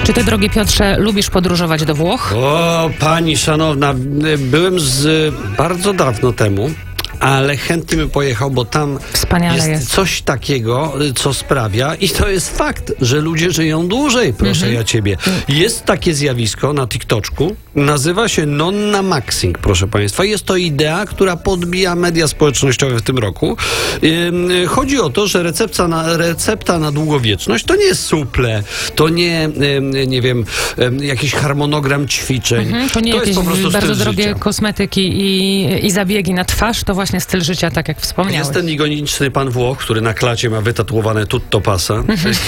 Czy ty, drogi Piotrze, lubisz podróżować do Włoch? O, pani szanowna, byłem bardzo dawno temu, ale chętnie bym pojechał, bo tam jest coś takiego, co sprawia, i to jest fakt, że ludzie żyją dłużej, proszę ja ciebie. Jest takie zjawisko na TikToku, nazywa się nonna maxing, proszę państwa. Jest to idea, która podbija media społecznościowe w tym roku. Chodzi o to, że recepta na długowieczność to nie jest suple, to nie wiem, jakiś harmonogram ćwiczeń. To nie to jakieś jest po prostu bardzo styl drogie życia. kosmetyki i zabiegi na twarz, to właśnie styl życia, tak jak wspomniałeś. Jest ten ikoniczny pan Włoch, który na klacie ma wytatuowane tutto pasa.